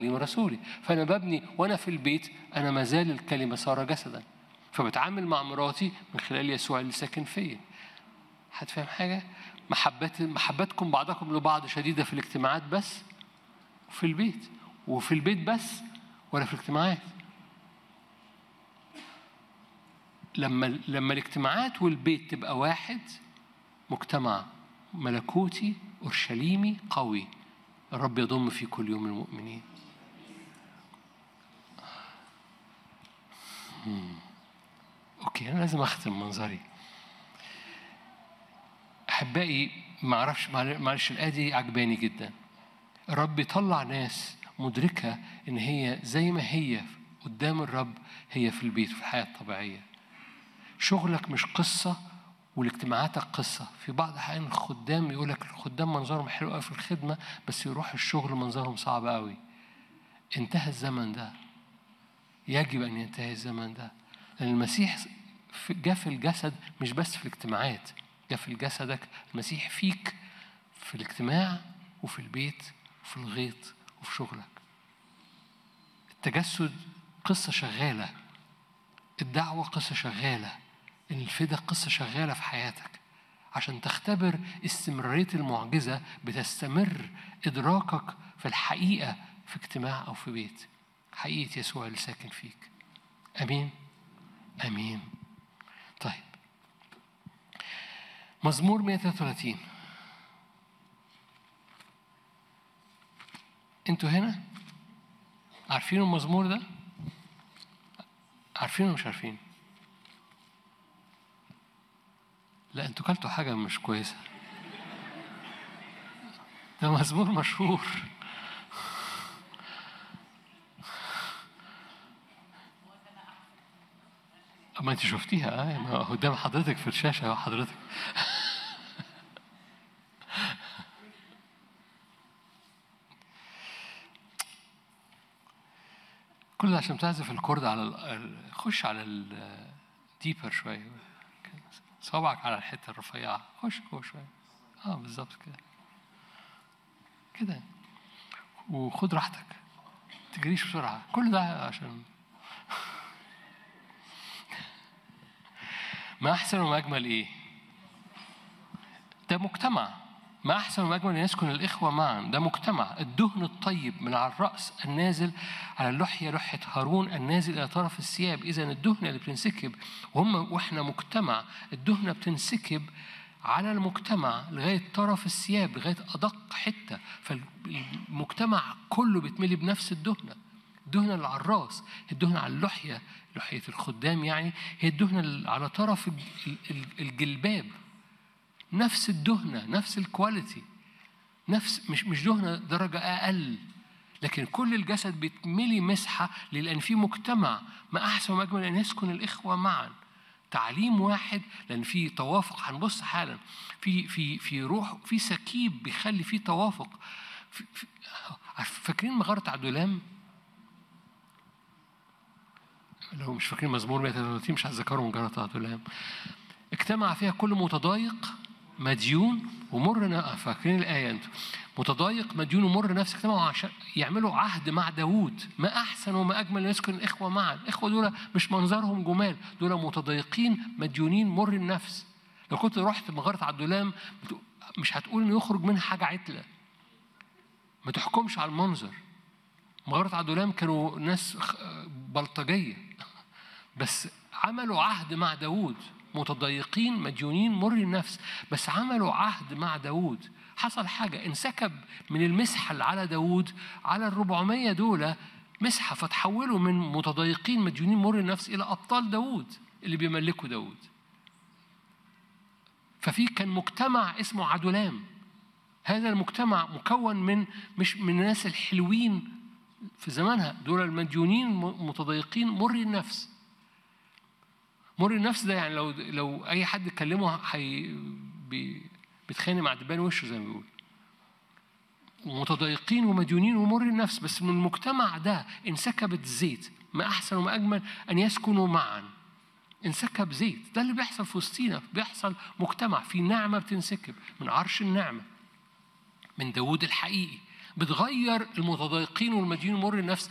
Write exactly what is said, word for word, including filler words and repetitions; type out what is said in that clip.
ورسولي. فأنا ببني وأنا في البيت أنا ما زال الكلمة صار جسدا، فبتعامل مع مراتي من خلال يسوع اللي ساكن فيا. هتفهم حاجة؟ محبات محبتكم بعضكم لبعض شديدة في الاجتماعات بس، في البيت وفي البيت بس، ولا في الاجتماعات. لما لما الاجتماعات والبيت تبقى واحد، مجتمع ملكوتي أورشليمي قوي، الرب يضم في كل يوم المؤمنين. مم. أوكي، أنا لازم أختم منظري. أحبائي، ما أعرفش، معلش الآية دي عجباني جدا. الرب يطلع ناس مدركة إن هي زي ما هي قدام الرب هي في البيت في الحياة الطبيعية. شغلك مش قصة والاجتماعاتك قصة. في بعض الأحيان الخدام يقول لك الخدام منظرهم حلو قوي في الخدمة، بس يروح الشغل منظرهم صعب قوي. انتهى الزمن ده، يجب أن ينتهي الزمن ده، لأن المسيح جاء في الجسد مش بس في الاجتماعات، جاء في جسدك. المسيح فيك في الاجتماع وفي البيت وفي الغيط وفي شغلك. التجسد قصة شغالة، الدعوة قصة شغالة، الفدا قصة شغالة في حياتك. عشان تختبر استمرارية المعجزة بتستمر إدراكك في الحقيقة في اجتماع أو في بيت، حقيقة يسوع اللي ساكن فيك. أمين أمين. طيب، مزمور مئة وثلاثة وثلاثين. أنتوا هنا عارفين المزمور ده؟ عارفين ولا مش عارفين؟ لا، أنتوا كلتوا حاجة مش كويسة. ده مزمور مشهور. أما أنت شفتيها آه قدام حضرتك في الشاشة حضرتك. كل ده عشان تعزف الكورد على ال... خش على الديبر شوية، صوابعك على الحتة الرفيعة، خش جوه شوية. اه بالظبط كده كده، وخد راحتك، تجريش بسرعة. كل ده عشان ما أحسن وما أجمل إيه؟ ده مجتمع. ما أحسن وما أجمل أن يسكن الإخوة معا. ده مجتمع. الدهن الطيب من على الرأس النازل على اللحية، لحية هارون النازل إلى طرف الثياب. إذن الدهنة اللي بتنسكب وهم وإحنا مجتمع، الدهنة بتنسكب على المجتمع لغاية طرف الثياب، لغاية أدق حتة. فالمجتمع كله بيتملي بنفس الدهنة. الدهنة اللي على الرأس، الدهنة على اللحية، لحية الخدام يعني، هي الدهنة اللي على طرف الجلباب. نفس الدهنة، نفس الكواليتي، نفس مش مش دهنة درجة أقل، لكن كل الجسد بيتملي مسحة، لأن في مجتمع. ما أحسن وما أجمل أن يسكن الإخوة معا. تعليم واحد، لأن في توافق. هنبص حالا في في في روح، في سكيب بيخلي في توافق. في في فاكرين مغارة عدولام؟ لو مش فاكرين مزمور مئة وثلاثة وثلاثين مش هتذكروا مغارة عدولام. اجتمع فيها كل متضايق مديون ومر. فاكرين الآية أنتوا؟ متضايق مديون ومر نفس اجتماعوا عشان يعملوا عهد مع داود. ما أحسن وما أجمل يسكن الإخوة معا. الإخوة دول مش منظرهم جمال، دول متضايقين مديونين مر النفس. لو كنت رحت مغارة عدولام مش هتقول إنه يخرج منها حاجة عتلة. ما تحكمش على المنظر. مغارة عدولام كانوا ناس بلطجية، بس عملوا عهد مع داود. متضايقين مديونين مر النفس، بس عملوا عهد مع داود. حصل حاجة، انسكب من المسحة اللي على داود على الربعمية دولة مسحة، فتحولوا من متضايقين مديونين مر النفس إلى أبطال داود اللي بيملكوا داود. ففي كان مجتمع اسمه عدولام. هذا المجتمع مكون من مش من الناس الحلوين في زمانها، دول المديونين متضايقين مر النفس. مر النفس ده يعني لو لو اي حد كلمه حي بيتخانق مع دبان وشه زي ما بيقول. متضايقين ومديونين ومر النفس، بس من المجتمع ده انسكبت زيت. ما احسن وما اجمل ان يسكنوا معا. انسكب زيت. ده اللي بيحصل في وسطينا. بيحصل مجتمع في نعمه بتنسكب من عرش النعمه، من داود الحقيقي، بتغير المتضايقين والمدينين مر النفس